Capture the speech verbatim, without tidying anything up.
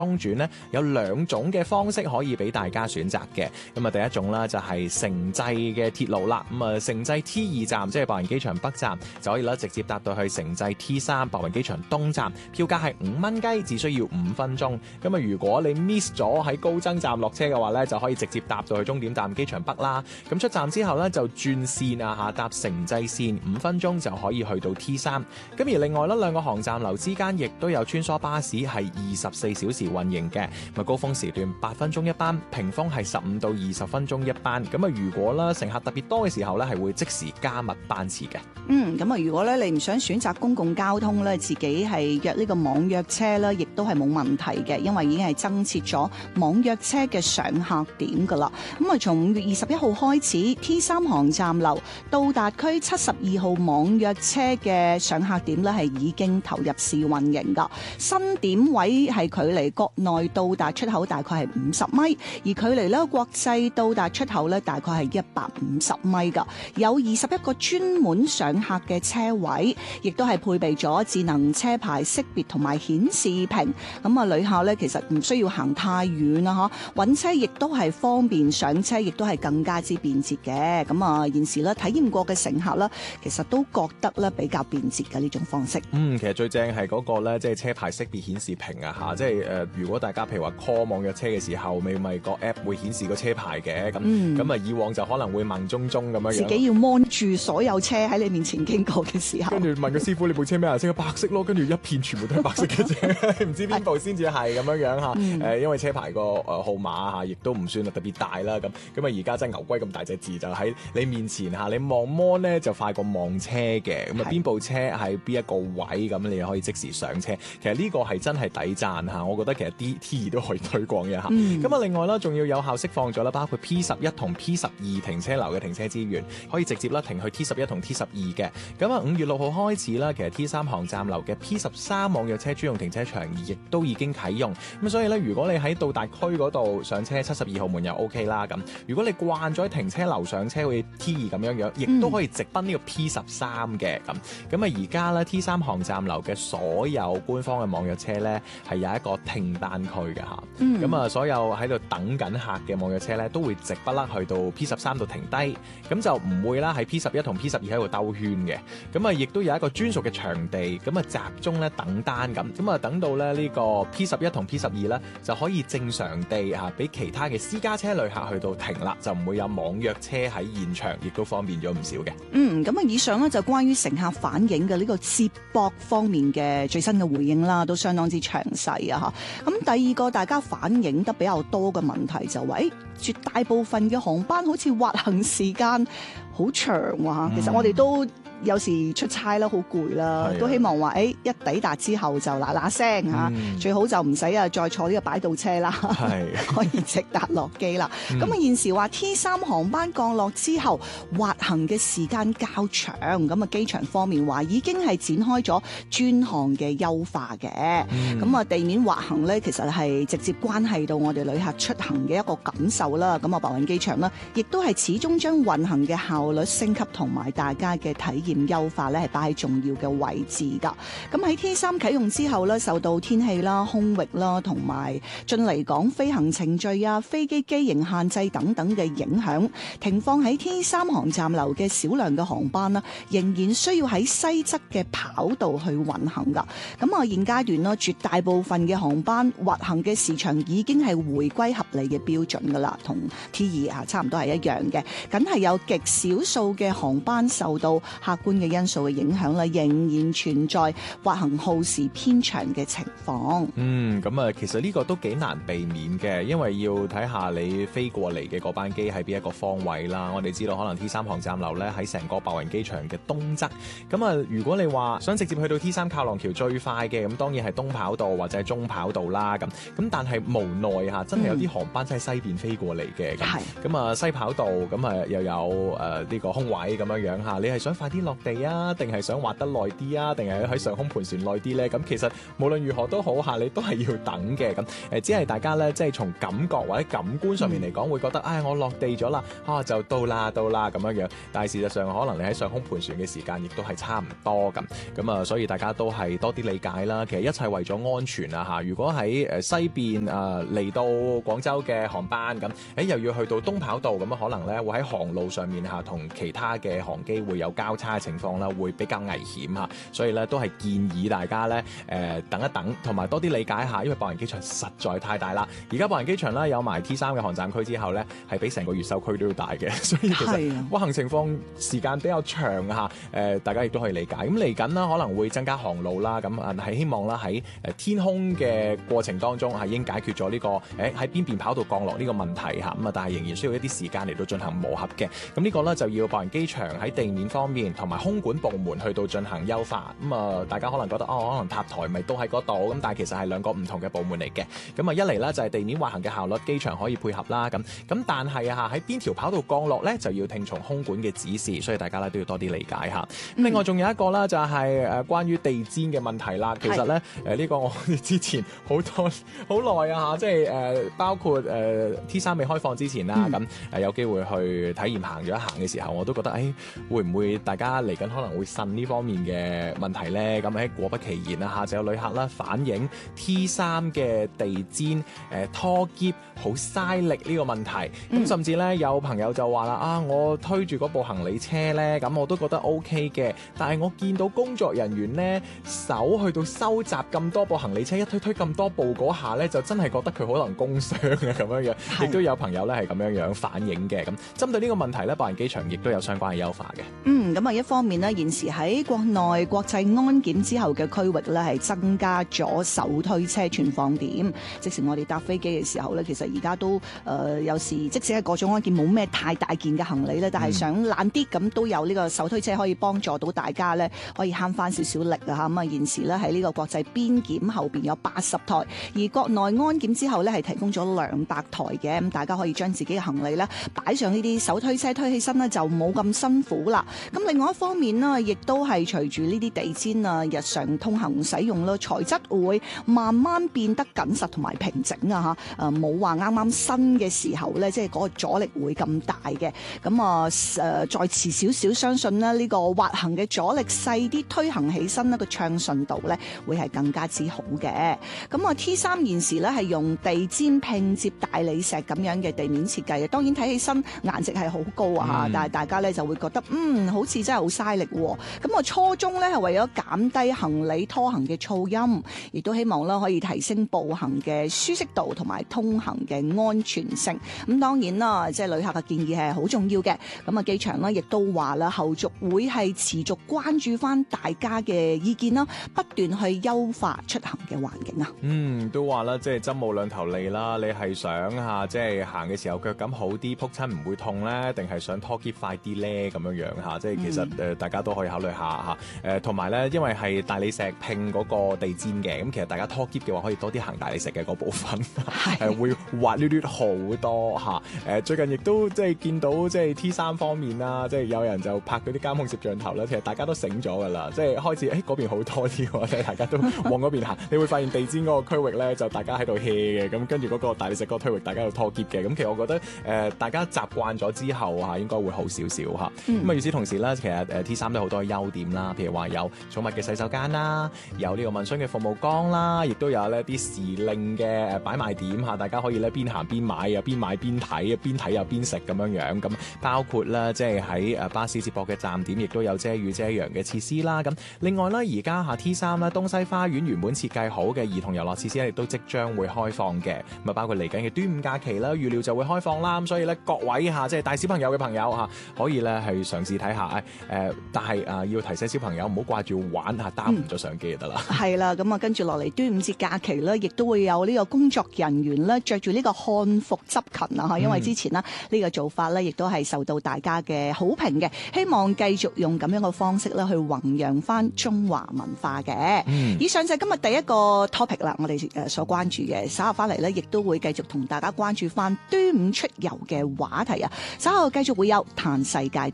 中轉咧有兩種嘅方式可以俾大家選擇嘅。咁啊，第一種啦就係城際嘅鐵路啦。咁啊，城際 T 二站即係白雲機場北站就可以啦，直接搭到去城際 T 三白雲機場東站，票價係五蚊雞，只需要五分鐘。咁啊，如果你 miss 咗喺高增站落車嘅話咧，就可以直接搭到去終點站機場北啦。咁出站之後咧就轉線啊嚇，搭城際線五分鐘就可以去到 T 三。咁而另外咧兩個航站樓之間亦都有穿梭巴士係二十四小時運營嘅。咁高峰時段八分鐘一班，平峰係十五到二十分鐘一班。咁啊，如果啦乘客特別多嘅時候咧，係會即時加密班次嘅。 嗯，咁啊，如果咧你唔想選擇公共交通咧，自己係約呢個網約車咧，亦都係冇問題嘅，因為已經係增設咗網約車嘅上客點噶啦。咁啊，從五月二十一號開始 ，T 三航站樓到達區七十二號網約車嘅上客點咧係已經投入試運營噶。新點位係距離國內到達出口大概係五十米，而距離咧國際到達出口咧大概係一百五十米噶。有二十一個專門上客嘅車位，亦都係配備咗智能車牌識別同埋顯示屏。咁啊，旅客咧其實唔需要行太遠啦，嗬，揾車亦都係方便，上車亦都係更加之便捷嘅。咁啊，現時咧體驗過嘅乘客咧，其實都覺得咧比較便捷嘅呢種方式。 嗯，其實最正係嗰個咧，即係車牌識別顯示屏啊嚇，即係誒，如果大家譬如話 call 網約車嘅時候，咪咪個 app 會顯示個車牌嘅，咁咁啊，以往就可能會盲中中咁樣樣， 自己要 mon 住所有車喺你面前經過嘅時候， 跟住問個師傅你部車咩顏色？白色咯，跟住一片全部都係白色嘅啫，唔知邊部先至係咁樣樣嚇。誒、嗯，因為車牌個誒號碼嚇，亦都唔算係特別大啦，咁咁啊，而家真係牛龜咁大隻字就喺你面前嚇，你望 mon 咧就快過望車嘅，咁啊邊部車喺邊一個位，咁你可以即時上車。其實呢個係真係抵讚嚇，我覺得其實 D T 二都可以推廣一下。咁、嗯、啊，另外啦，仲要有效釋放咗啦，包括 P 十一同 P 十二停車樓嘅停車資源，可以直接啦停去 T 十一同 T 十二嘅。咁啊，五月六號開始啦，其實 T 三航站樓嘅 P 十三網約車專用停車場亦都已經啟用。咁所以咧，如果你喺到達區嗰度上車，七十二號門又 OK 啦。咁如果你慣咗喺停車樓上車，好似 T 二咁樣樣，亦都可以直奔呢個 P 十三嘅。咁咁啊，而家咧 T 三航站樓嘅所有官方嘅網約車咧，係有一個停單區嘅嚇。咁、嗯、啊，所有喺度等緊客嘅網約車咧，都會直不甩去到 P 十三度停低，咁就唔會啦喺 P 十一同 P 十二喺度兜圈嘅。咁啊，亦都有一個專屬嘅場地，咁啊集中咧等單咁，咁啊等到咧呢個 P 十一同 P 十二咧就可以正常地嚇俾其他嘅私家車旅客去到停啦，就唔會有網約車喺現場，亦都方便咗唔少嘅。 嗯，咁啊，以上咧就關於乘客反映嘅呢個接駁方面嘅最新嘅回應啦，都相當之詳細啊嚇。咁第二個大家反映得比較多嘅問題就係、是，誒絕大部分嘅航班好似滑行時間好長啊、嗯，其實我哋都有時出差啦，好攰啦，都希望話誒、欸、一抵達之後就嗱嗱聲嚇，最好就唔使啊再坐呢個擺渡車啦，可以直達落機啦。咁、嗯、啊現時話 T 三航班降落之後滑行嘅時間較長，咁啊機場方面話已經係展開咗專項嘅優化嘅。咁、嗯、啊地面滑行咧，其實係直接關係到我哋旅客出行嘅一個感受啦。咁啊白雲機場啦，亦都係始終將運行嘅效率升級同埋大家嘅體驗優化咧，係擺喺重要嘅位置噶。咁喺 T 三啟用之後咧，受到天氣啦、空域啦同埋進嚟港飛行程序啊、飛機機型限制等等嘅影響，停放喺 T 三航站樓嘅少量嘅航班啦，仍然需要喺西側嘅跑道去運行噶。咁啊現階段啦，絕大部分嘅航班滑行嘅時長已經係回歸合理嘅標準噶啦，同 T 二啊差唔多係一樣嘅。梗係有極少數嘅航班受到客觀嘅因素嘅影響啦，仍然存在滑行耗時偏長嘅情況。 嗯，咁啊，其實呢個都幾難避免嘅，因為要睇下你飛過嚟嘅嗰班機喺邊一個方位啦。我哋知道可能 T 三航站樓咧喺成個白雲機場嘅東側。咁啊，如果你話想直接去到 T 三靠廊橋最快嘅，咁當然係東跑道或者係中跑道啦。咁咁但係無奈嚇，真係有啲航班真係西邊飛過嚟嘅。咁咁啊西跑道咁啊又有誒呢、呃這個空位咁樣樣嚇，你係想快啲落落地啊，定係想滑得耐啲啊，定係喺上空盤旋耐啲咧？咁其實無論如何都好嚇，你都係要等嘅。咁誒，只係大家咧，即係從感覺或者感官上面嚟講，會覺得唉，我落地咗啦，啊就到啦到啦咁樣樣。但係事實上，可能你喺上空盤旋嘅時間亦都係差唔多咁。咁啊，所以大家都係多啲理解啦。其實一切為咗安全啊嚇。如果喺誒西邊誒嚟到廣州嘅航班咁，誒又要去到東跑道咁啊，可能咧會喺航路上面嚇同其他嘅航機會有交叉嘅情況啦，會比較危險嚇。所以咧都係建議大家咧誒、呃、等一等，同埋多啲理解下，因為白雲機場實在太大啦。而家白雲機場咧有埋 T 三嘅航站區之後咧，係比成個越秀區都要大嘅，所以其實運行情況時間比較長嚇。誒、呃，大家亦都可以理解。咁嚟緊啦，可能會增加航路啦，咁啊係希望啦喺誒天空嘅過程當中係已經解決咗呢、這個誒喺邊邊跑道降落呢個問題嚇。咁啊，但係仍然需要一啲時間嚟到進行磨合嘅。咁呢個咧就要白雲機場喺地面方面同埋空管部門去到進行優化。咁啊，大家可能覺得哦，可能塔台咪都喺嗰度，咁但係其實係兩個唔同嘅部門嚟嘅。咁啊，一嚟咧就係地面滑行嘅效率，機場可以配合啦。咁咁但係啊，喺邊條跑道降落咧，就要聽從空管嘅指示，所以大家咧都要多啲理解下。咁另外仲有一個啦，就係誒關於地氈嘅問題啦。其實咧誒呢個我哋之前好多好耐啊嚇，即係誒包括誒 T 三未開放之前啦，咁誒、嗯、有機會去體驗行咗一行嘅時候，我都覺得誒、哎、會唔會大家嚟緊可能會呻呢方面嘅問題咧？咁喺果不其然啊嚇，就有旅客啦反映 T 三嘅地氈誒拖喼好嘥力呢個問題。咁、嗯、甚至咧有朋友就話啦啊，我推住嗰部行李車咧，咁我都覺得 OK 嘅，但係我見到工作人員咧手去到收集咁多部行李車，一推推咁多部嗰下咧，就真係覺得佢可能工傷啊咁樣樣。亦都有朋友咧係咁樣樣反映嘅。咁針對呢個問題咧，白雲機場亦都有相關嘅優化嘅。 嗯，咁啊一方面呢，現時喺國內國際安檢之後嘅區域咧係增加咗手推車存放點，即使我哋搭飛機嘅時候咧，其實而家都誒、呃、有時即使係各種安檢冇咩太大件嘅行李咧，但係想懶啲咁都有呢個手推車可以幫助到大家咧，可以慳翻少少力啊嚇。咁啊現時咧喺呢個國際邊檢後邊有八十台，而國內安檢之後咧係提供咗兩百台嘅，咁大家可以將自己嘅行李咧擺上呢啲手推車推起身咧就冇咁辛苦啦。咁另外一方面呢，亦都係隨住呢啲地氈啊日常通行使用啦，材質會慢慢變得緊實同埋平整啊嚇。誒冇話啱啱新嘅時候咧，即係嗰個阻力會咁大嘅。咁啊誒再遲少少，相信咧呢個滑行嘅阻力細啲，推行起身呢個暢順度咧會係更加之好嘅。咁啊 T 三現時咧係用地氈拼接大理石咁樣嘅地面設計嘅，當然睇起身顏值係好高啊、嗯、但係大家咧就會覺得嗯好似真係好嘥力喎。咁啊初衷咧係為咗減低行李拖行嘅噪音，亦都希望啦可以提升步行嘅舒適度同埋通行嘅安全性。咁當然啦，即係旅客嘅建議係好重要嘅。咁啊機場咧亦都話啦，後續會係持續關注翻大家嘅意見啦，不斷去優化出行嘅環境啊。 嗯，都話啦，即係針冇兩頭利啦。你係想嚇即係行嘅時候腳感好啲，撲親唔會痛咧，定係想拖喼快啲咧？咁樣樣嚇，即係其實誒、嗯、大家都可以考慮下嚇。誒同埋咧，因為係大理石拼嗰個地氈嘅，咁其實大家拖喼嘅話可以多啲行大理石嘅嗰部分，係會滑捋捋好多嚇。誒最近亦都即係見到即係 T 三方面啦，即係有人就拍嗰啲監控攝像頭啦。其實大家都醒咗㗎啦，即係開始誒嗰邊好多啲喎，即係大家都往嗰邊行。你會發現地氈嗰個區域咧，就大家喺度 hea 嘅，咁跟住嗰個大理石嗰個區域，大家喺度拖喼嘅。咁其實我覺得誒、呃、大家習慣咗之後嚇，應該會好少少嚇。咁啊、嗯，與此同時咧，其實誒 T 三都好多優點啦，譬如話有寵物嘅洗手間啦，有呢個問詢嘅服務崗啦，亦都有呢啲時令嘅誒擺賣點嚇，大家可以咧邊行邊買啊，邊買邊睇啊，邊睇又邊食咁樣樣。咁包括咧即係喺誒巴士接駁嘅站點，亦都有遮雨遮陽嘅設施啦。咁另外咧，而家嚇 T 三咧東西花園原本設計好嘅兒童遊樂設施咧，亦都即將會開放嘅。咁啊，包括嚟緊嘅端午假期啦，預料就會開放啦。咁所以咧，各位嚇即係帶小朋友嘅朋友嚇，可以咧係嘗試睇下誒、呃，但係啊、呃、要提醒小朋友唔好掛住玩嚇，耽誤咗相機就得啦。係啦、嗯，咁啊跟住落嚟端午節假期咧，亦都會有呢個工作人員咧着住呢個漢服執勤啊嚇，因為之前呢，呢、嗯、個做法咧亦都係受到大家嘅好評嘅，希望繼續用咁樣嘅方式咧去弘揚翻中華文化嘅。嗯、以上就係今日第一個 topic 啦，我哋誒所關注嘅，稍後翻嚟咧亦都會繼續同大家關注翻端午出遊嘅話題啊，稍後繼續會有嘆世界。